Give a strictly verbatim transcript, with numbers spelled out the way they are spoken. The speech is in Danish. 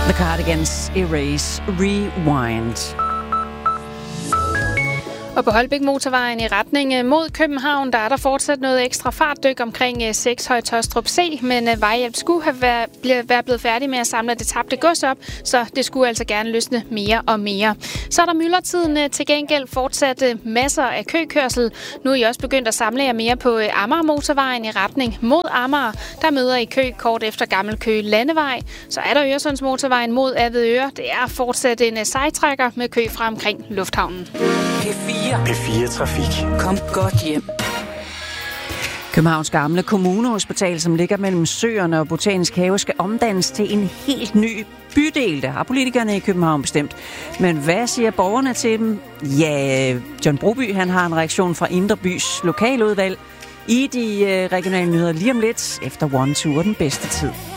The Cardigans, Erase, Rewind. Og på Holbæk Motorvejen i retning mod København, der er der fortsat noget ekstra fartdyk omkring seks Høje Taastrup C, men vejhjælp skulle have været blevet færdig med at samle det tabte gods op, så det skulle altså gerne løsne mere og mere. Så er der myldretiden til gengæld fortsat masser af køkørsel. Nu er I også begyndt at samle jer mere på Amager Motorvejen i retning mod Amager. Der møder I kø kort efter Gammel Køge Landevej. Så er der Øresunds Motorvejen mod Avedøre. Det er fortsat en sejtrækker med kø fra omkring lufthavnen. P fire. P fire Trafik. Kom godt hjem. Københavns Gamle Kommunehospital, som ligger mellem Søerne og Botanisk Have, skal omdannes til en helt ny bydel. Det har politikerne i København bestemt. Men hvad siger borgerne til dem? Ja, John Broby, han har en reaktion fra Indre Bys lokaludvalg i de regionale nyheder lige om lidt efter One Tour den bedste tid.